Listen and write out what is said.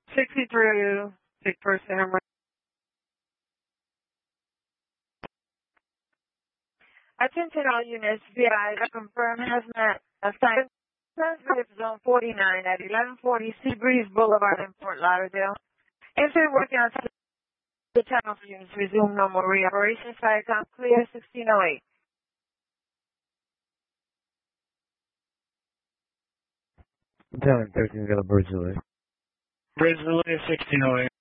63, sick person. Attention all units, VI to confirm hazmat assigned zone 49 at 1140 Seabreeze Boulevard in Fort Lauderdale. Incident working on the channel for units resume normal reoperation. Fire count clear 1608. I'm telling 13 Bridgeway. Bridgeway 1608.